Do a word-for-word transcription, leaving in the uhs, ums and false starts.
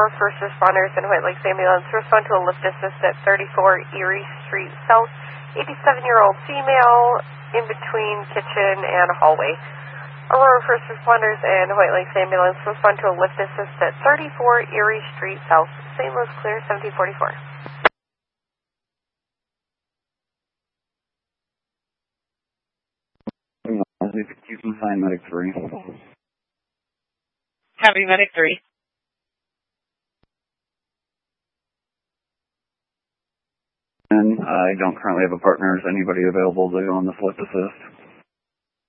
Aurora First Responders and White Lakes Ambulance. Respond to a lift assist at thirty-four Erie Street South. eighty-seven-year-old female in between kitchen and hallway. Aurora First Responders and White Lakes Ambulance. Respond to a lift assist at thirty-four Erie Street South. Saint Louis clear, seventeen forty-four. You can find Medic three. Copy, Medic three. And I don't currently have a partner. Is anybody available to go on this lift assist?